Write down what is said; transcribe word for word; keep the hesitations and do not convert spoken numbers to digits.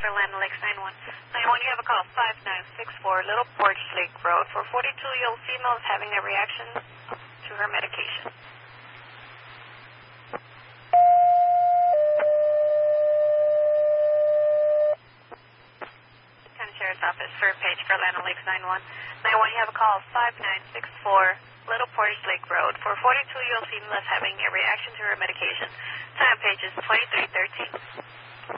for Land O'Lakes nine one. nine one, you have a call five nine six four Little Porch Lake Road for forty-two-year-old female is having a reaction to her medication. County Sheriff's Office for page for Land O'Lakes nine one. nine one, you have a call five nine six four Little Portage Lake Road for forty-two-year-old female is having a reaction to her medication. Time page is twenty-three thirteen.